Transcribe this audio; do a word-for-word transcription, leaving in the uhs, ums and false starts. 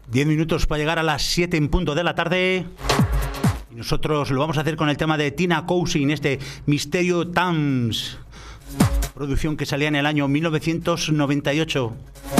diez minutos para llegar a las siete en punto de la tarde. Y nosotros lo vamos a hacer con el tema de Tina Cousin, este Mysterio Times, producción que salía en el año mil novecientos noventa y ocho.